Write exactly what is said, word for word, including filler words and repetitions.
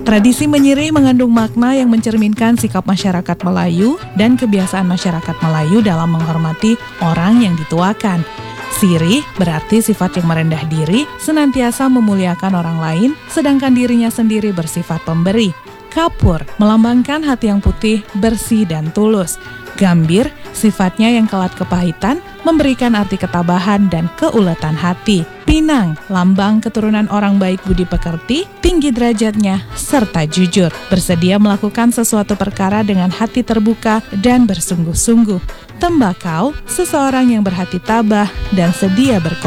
Tradisi menyirih mengandung makna yang mencerminkan sikap masyarakat Melayu dan kebiasaan masyarakat Melayu dalam menghormati orang yang dituakan. Sirih berarti sifat yang merendah diri, senantiasa memuliakan orang lain, sedangkan dirinya sendiri bersifat pemberi. Kapur melambangkan hati yang putih, bersih, dan tulus. Gambir, sifatnya yang kelat kepahitan, memberikan arti ketabahan dan keuletan hati. Pinang, lambang keturunan orang baik budi pekerti, tinggi derajatnya, serta jujur. Bersedia melakukan sesuatu perkara dengan hati terbuka dan bersungguh-sungguh. Tembakau, seseorang yang berhati tabah dan sedia berkorban.